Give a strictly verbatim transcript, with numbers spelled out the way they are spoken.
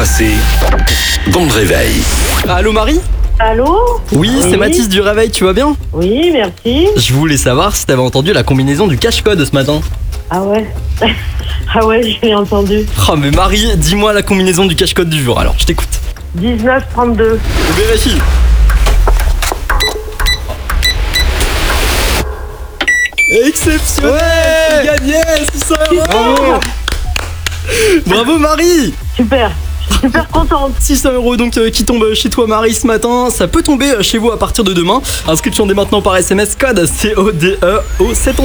c'est dans le réveil. Allô Marie? Allô? Oui, Oui. c'est Mathis du Réveil, tu vas bien? Oui, merci. Je voulais savoir si t'avais entendu la combinaison du cache-code ce matin. Ah ouais. Ah ouais, j'ai entendu. Oh mais Marie, dis-moi la combinaison du cache-code du jour, alors je t'écoute. dix-neuf trente-deux. Je vérifie. Exceptionnel! Ouais. Tu gagnes, yes, ça va. Bravo. Bravo Marie! Super. Je suis super contente. six cents euros donc euh, qui tombent chez toi Marie ce matin, ça peut tomber chez vous à partir de demain. Inscription dès maintenant par S M S, code C O D E au sept